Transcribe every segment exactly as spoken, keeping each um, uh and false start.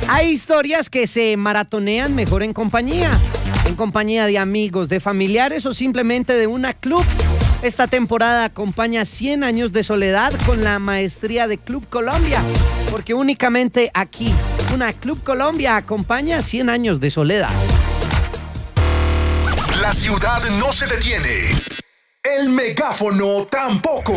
Hay historias que se maratonean mejor en compañía, en compañía de amigos, de familiares o simplemente de una club. Esta temporada acompaña cien años de soledad con la maestría de Club Colombia, porque únicamente aquí, una Club Colombia acompaña cien años de soledad. La ciudad no se detiene. El megáfono tampoco.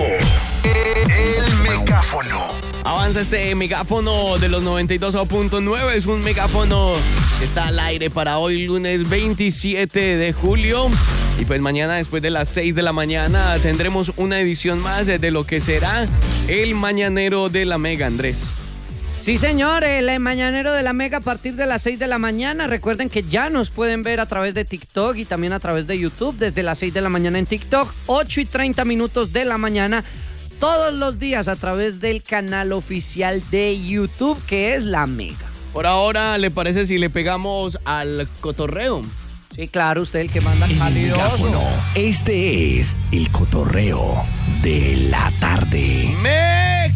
El megáfono. Avanza este megáfono de los noventa y dos punto nueve. Es un megáfono que está al aire para hoy, lunes veintisiete de julio. Y pues mañana, después de las seis de la mañana, tendremos una edición más de lo que será el Mañanero de la Mega, Andrés. Sí, señor, el Mañanero de la Mega a partir de las seis de la mañana. Recuerden que ya nos pueden ver a través de TikTok y también a través de YouTube desde las seis de la mañana en TikTok, ocho y treinta minutos de la mañana, todos los días a través del canal oficial de YouTube, que es La Mega. Por ahora, ¿le parece si le pegamos al cotorreo? Sí, claro, usted el que manda calidoso. Megáfono. Este es el cotorreo de la tarde. ¡Me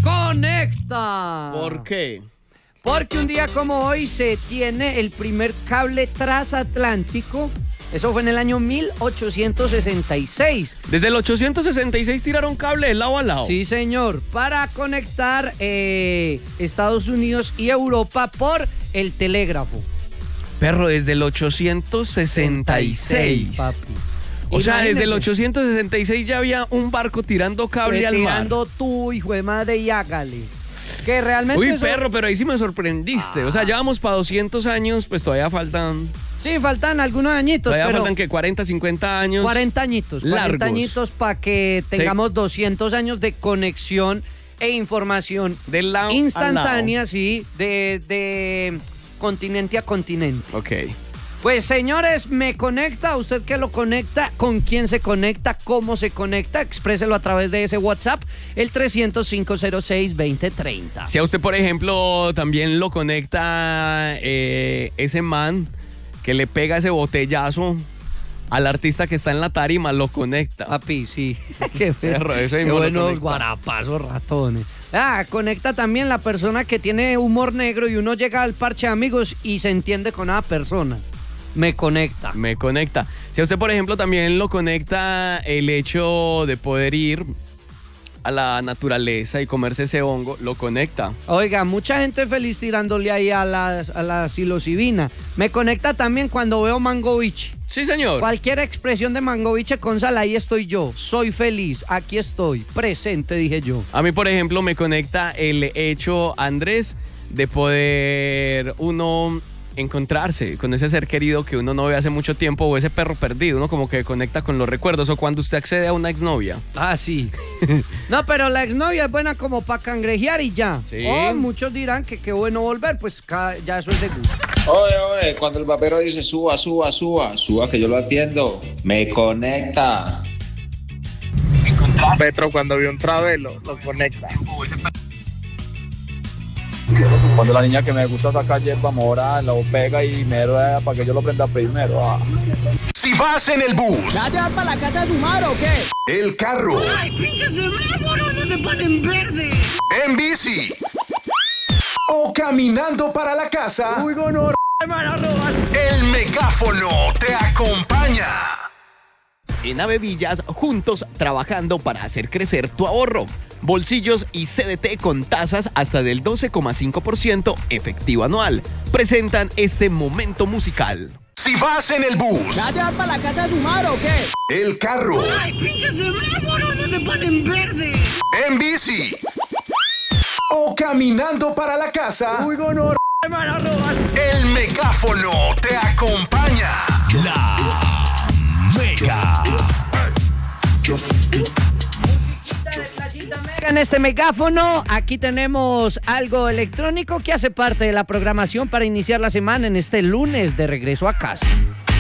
conecta! ¿Por qué? Porque un día como hoy se tiene el primer cable transatlántico. Eso fue en el año mil ochocientos sesenta y seis. Desde el ochocientos sesenta y seis tiraron cable de lado a lado. Sí, señor, para conectar eh, Estados Unidos y Europa por el telégrafo. Perro, desde el ochocientos sesenta y seis. Papi. O sea, Imagínate. desde el ochocientos sesenta y seis ya había un barco tirando cable al mar. Tirando tú, hijo de madre, y hágale. Que realmente Uy, eso... perro, pero ahí sí me sorprendiste. Ah. O sea, ya vamos para doscientos años, pues todavía faltan... Sí, faltan algunos añitos, Todavía pero... faltan que cuarenta, cincuenta años. cuarenta añitos. cuarenta largos. añitos para que tengamos sí. doscientos años de conexión e información de lado instantánea, lado. sí, de, de continente a continente. Ok. Pues, señores, me conecta, usted que lo conecta, con quién se conecta, cómo se conecta, expréselo a través de ese WhatsApp, el trescientos cinco cero seis veinte treinta. Si a usted, por ejemplo, también lo conecta eh, ese man que le pega ese botellazo al artista que está en la tarima, lo conecta. Papi, sí. Qué, perro, eso qué buenos guarapazos, ratones. Ah, conecta también la persona que tiene humor negro y uno llega al parche de amigos y se entiende con esa persona. Me conecta. Me conecta. Si a usted, por ejemplo, también lo conecta el hecho de poder ir a la naturaleza y comerse ese hongo, lo conecta. Oiga, mucha gente feliz tirándole ahí a la, a la psilocibina. Me conecta también cuando veo mangoviche. Sí, señor. Cualquier expresión de mangoviche con sal, ahí estoy yo. Soy feliz, aquí estoy, presente, dije yo. A mí, por ejemplo, me conecta el hecho, Andrés, de poder uno encontrarse con ese ser querido que uno no ve hace mucho tiempo, o ese perro perdido, uno como que conecta con los recuerdos, o cuando usted accede a una exnovia. Ah, sí. No, pero la exnovia es buena como para cangrejear y ya. Sí. Oh, muchos dirán que qué bueno volver, pues ya eso es de gusto. Oye, oye, cuando el papero dice suba, suba, suba, suba que yo lo atiendo, me conecta. Petro cuando vio un travelo, lo conecta. Cuando la niña que me gusta sacar hierba mora lo pega y me rueda para que yo lo prenda primero. Ah. Si vas en el bus. ¿Me vas a llevar para la casa de su madre o qué? El carro. ¡Ay, pinches semáforos! ¡No se ponen verde! En bici. O caminando para la casa. Uy, gonorrea, me van a robar. El megáfono te acompaña. En Avevillas, juntos trabajando para hacer crecer tu ahorro. Bolsillos y C D T con tasas hasta del doce coma cinco por ciento efectivo anual. Presentan este momento musical. Si vas en el bus. ¿Me vas a llevar para la casa de su madre o qué? El carro. ¡Ay, pinches semáforos! ¡No se ponen verde! En bici. O caminando para la casa. Uy, gonorrea, me van a robar. El megáfono te acompaña. La Mega. En este megáfono, aquí tenemos algo electrónico que hace parte de la programación para iniciar la semana en este lunes de regreso a casa.